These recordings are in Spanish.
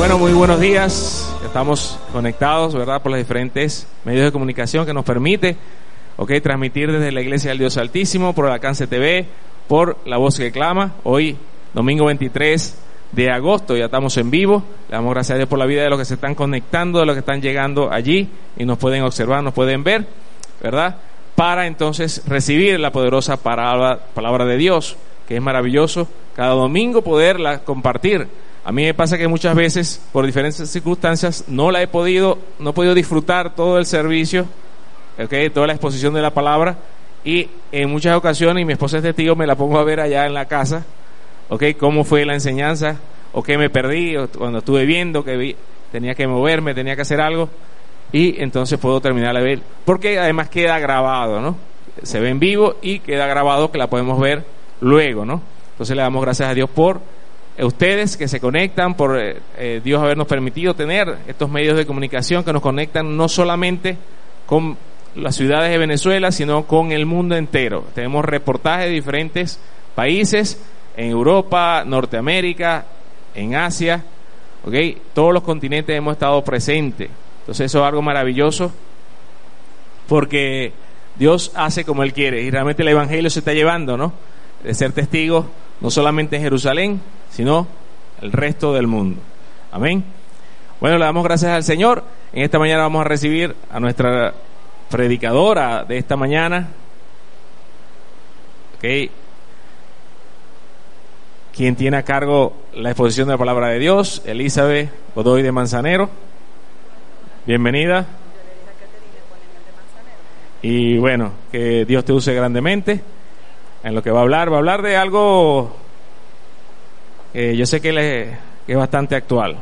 Bueno, muy buenos días. Estamos conectados, ¿verdad?, por los diferentes medios de comunicación que nos permite, transmitir desde la Iglesia del Dios Altísimo, por el Alcance TV, por La Voz que Clama. Hoy, domingo 23 de agosto, ya estamos en vivo. Le damos gracias a Dios por la vida de los que se están conectando, de los que están llegando allí y nos pueden observar, nos pueden ver, ¿verdad?, para entonces recibir la poderosa palabra de Dios, que es maravilloso cada domingo poderla compartir. A mí me pasa que muchas veces, por diferentes circunstancias, no he podido disfrutar todo el servicio, toda la exposición de la palabra, y en muchas ocasiones, y mi esposa es testigo, me la pongo a ver allá en la casa, cómo fue la enseñanza, o qué me perdí, o cuando estuve viendo que tenía que moverme, tenía que hacer algo, y entonces puedo terminar de ver, porque además queda grabado, ¿no? Se ve en vivo y queda grabado, que la podemos ver luego, ¿no? Entonces le damos gracias a Dios por ustedes que se conectan, por Dios habernos permitido tener estos medios de comunicación que nos conectan no solamente con las ciudades de Venezuela, sino con el mundo entero. Tenemos reportajes de diferentes países, en Europa, Norteamérica, en Asia, todos los continentes hemos estado presentes. Entonces eso es algo maravilloso, porque Dios hace como Él quiere, y realmente el Evangelio se está llevando, ¿no?, de ser testigos no solamente en Jerusalén, sino el resto del mundo. Amén. Bueno, le damos gracias al Señor. En esta mañana vamos a recibir a nuestra predicadora de esta mañana, quien tiene a cargo la exposición de la palabra de Dios, Elizabeth Godoy de Manzanero. Bienvenida. Y bueno, que Dios te use grandemente en lo que va a hablar de algo que yo sé que es bastante actual,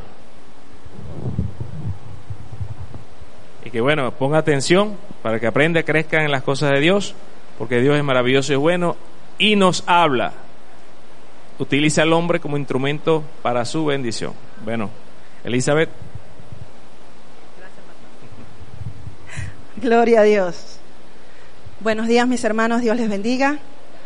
y que bueno, ponga atención para que aprenda y crezca en las cosas de Dios, porque Dios es maravilloso y bueno, y nos habla, utiliza al hombre como instrumento para su bendición. Bueno, Elizabeth. Gloria a Dios. Buenos días, mis hermanos, Dios les bendiga.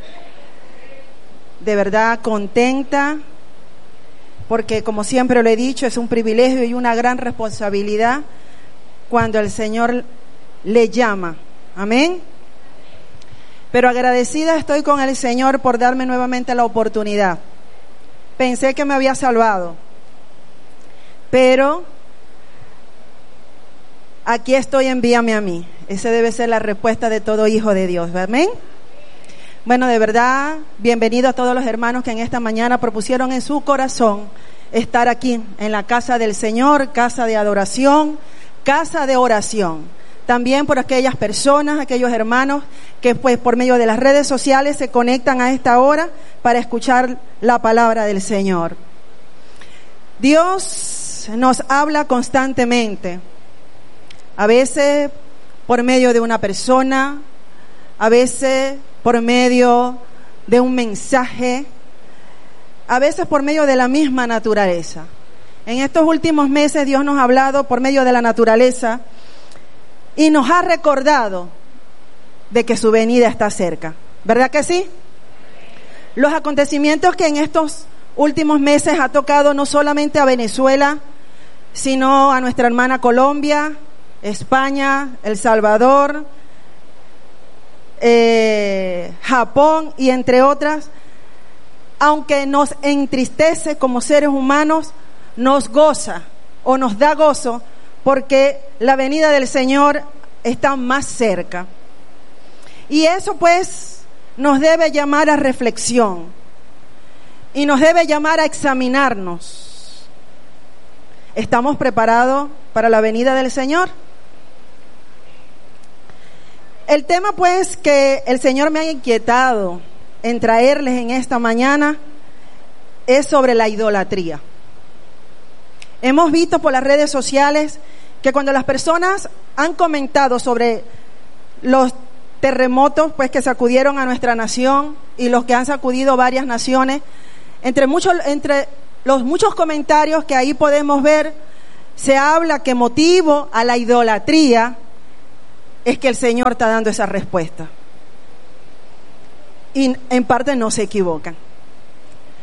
De verdad contenta, porque como siempre lo he dicho, es un privilegio y una gran responsabilidad cuando el Señor le llama. Amén. Pero agradecida estoy con el Señor por darme nuevamente la oportunidad. Pensé que me había salvado, pero aquí estoy, envíame a mí. Esa debe ser la respuesta de todo hijo de Dios. Amén. Bueno, de verdad, bienvenido a todos los hermanos que en esta mañana propusieron en su corazón estar aquí en la casa del Señor, casa de adoración, casa de oración. También por aquellas personas, aquellos hermanos que pues por medio de las redes sociales se conectan a esta hora para escuchar la palabra del Señor. Dios nos habla constantemente, a veces por medio de una persona, a veces por medio de un mensaje, a veces por medio de la misma naturaleza. En estos últimos meses Dios nos ha hablado por medio de la naturaleza y nos ha recordado de que su venida está cerca. ¿Verdad que sí? Los acontecimientos que en estos últimos meses ha tocado no solamente a Venezuela, sino a nuestra hermana Colombia, España, El Salvador, Japón y entre otras, aunque nos entristece como seres humanos, nos goza o nos da gozo porque la venida del Señor está más cerca. Y eso pues nos debe llamar a reflexión y nos debe llamar a examinarnos. ¿Estamos preparados para la venida del Señor? El tema pues que el Señor me ha inquietado en traerles en esta mañana es sobre la idolatría. Hemos visto por las redes sociales que cuando las personas han comentado sobre los terremotos pues que sacudieron a nuestra nación y los que han sacudido varias naciones, entre los muchos comentarios que ahí podemos ver, se habla que motivo a la idolatría es que el Señor está dando esa respuesta. Y en parte no se equivocan.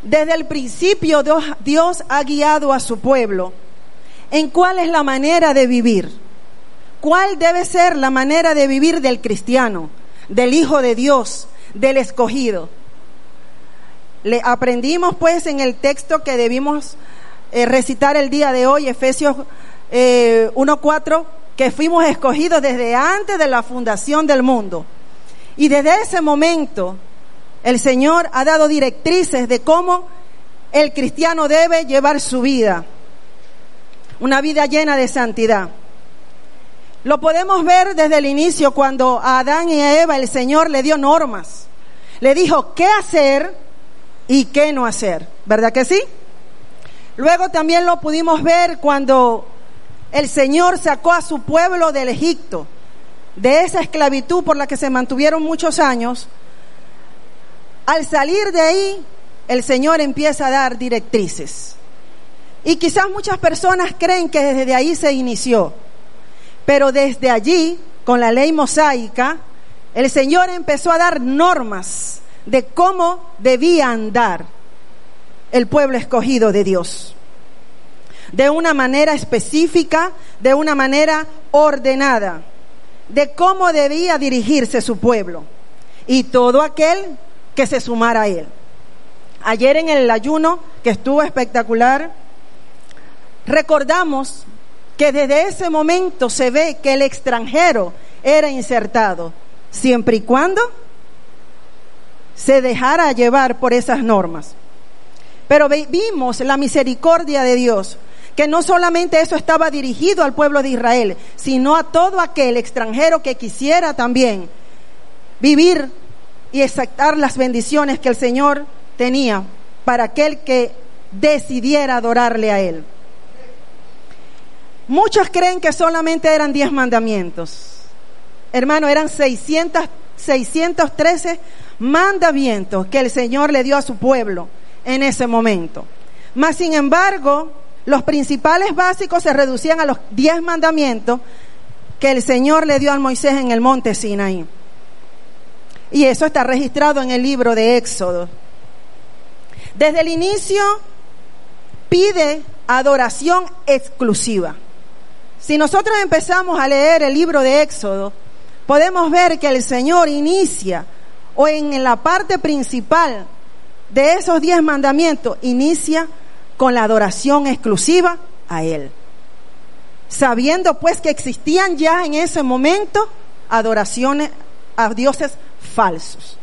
Desde el principio Dios ha guiado a su pueblo en cuál es la manera de vivir, cuál debe ser la manera de vivir del cristiano, del Hijo de Dios, del escogido. Le aprendimos pues en el texto que debimos recitar el día de hoy, Efesios 1:4, que fuimos escogidos desde antes de la fundación del mundo. Y desde ese momento el Señor ha dado directrices de cómo el cristiano debe llevar su vida, una vida llena de santidad. Lo podemos ver desde el inicio, cuando a Adán y a Eva el Señor le dio normas, le dijo qué hacer y qué no hacer, ¿verdad que sí? Luego también lo pudimos ver cuando el Señor sacó a su pueblo del Egipto, de esa esclavitud por la que se mantuvieron muchos años. Al salir de ahí, el Señor empieza a dar directrices. Y quizás muchas personas creen que desde ahí se inició, pero desde allí, con la ley mosaica, el Señor empezó a dar normas de cómo debía andar el pueblo escogido de Dios, de una manera específica, de una manera ordenada, de cómo debía dirigirse su pueblo y todo aquel que se sumara a él. Ayer en el ayuno, que estuvo espectacular, recordamos que desde ese momento se ve que el extranjero era insertado, siempre y cuando se dejara llevar por esas normas. Pero vimos la misericordia de Dios, que no solamente eso estaba dirigido al pueblo de Israel, sino a todo aquel extranjero que quisiera también vivir y exactar las bendiciones que el Señor tenía para aquel que decidiera adorarle a Él. Muchos creen que solamente eran 10 mandamientos. Hermano, eran 613 mandamientos que el Señor le dio a su pueblo en ese momento. Mas, sin embargo, los principales básicos se reducían a los 10 mandamientos que el Señor le dio a Moisés en el monte Sinaí. Y eso está registrado en el libro de Éxodo. Desde el inicio pide adoración exclusiva. Si nosotros empezamos a leer el libro de Éxodo, podemos ver que el Señor inicia, o en la parte principal de esos 10 mandamientos, inicia con la adoración exclusiva a Él, sabiendo pues que existían ya en ese momento adoraciones a dioses falsos.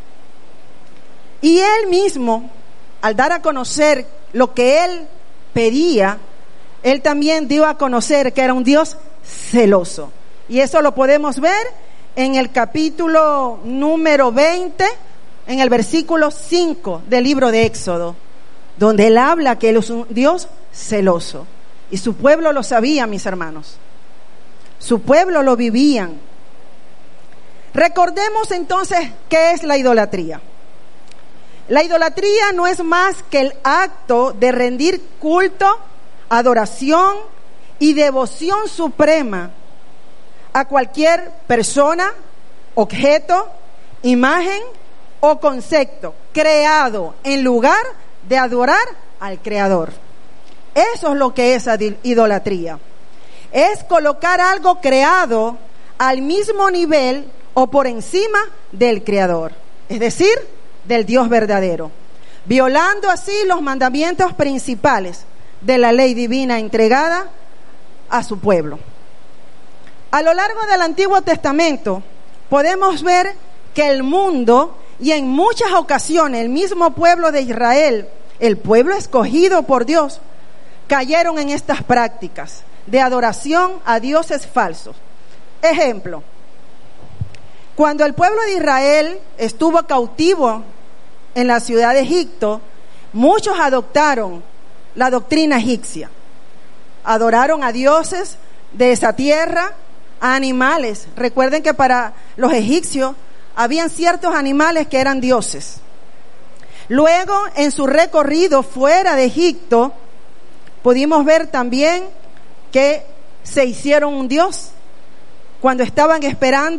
Y Él mismo, al dar a conocer lo que Él pedía, Él también dio a conocer que era un Dios celoso. Y eso lo podemos ver en el capítulo número 20, en el versículo 5 del libro de Éxodo, donde Él habla que Él es un Dios celoso. Y su pueblo lo sabía, mis hermanos. Su pueblo lo vivían. Recordemos entonces qué es la idolatría. La idolatría no es más que el acto de rendir culto, adoración y devoción suprema a cualquier persona, objeto, imagen o concepto creado en lugar de adorar al Creador. Eso es lo que es idolatría. Es colocar algo creado al mismo nivel o por encima del Creador, es decir, del Dios verdadero, violando así los mandamientos principales de la ley divina entregada a su pueblo. A lo largo del Antiguo Testamento podemos ver que el mundo, y en muchas ocasiones el mismo pueblo de Israel, el pueblo escogido por Dios, cayeron en estas prácticas de adoración a dioses falsos. Ejemplo, cuando el pueblo de Israel estuvo cautivo en la ciudad de Egipto, muchos adoptaron la doctrina egipcia. Adoraron a dioses de esa tierra, a animales. Recuerden que para los egipcios habían ciertos animales que eran dioses. Luego, en su recorrido fuera de Egipto, pudimos ver también que se hicieron un dios cuando estaban esperando